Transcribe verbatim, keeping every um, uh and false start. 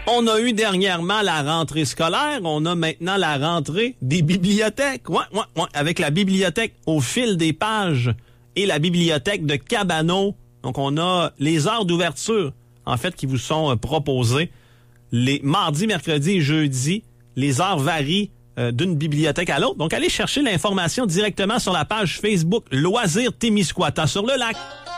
On a eu dernièrement la rentrée scolaire. On a maintenant la rentrée des bibliothèques. Ouais, ouais, ouais. Avec la bibliothèque au fil des pages et la bibliothèque de Cabano. Donc, on a les heures d'ouverture, en fait, qui vous sont euh, proposées. Les mardis, mercredis et jeudis, les heures varient euh, d'une bibliothèque à l'autre. Donc, allez chercher l'information directement sur la page Facebook Loisirs Témiscouata sur le lac.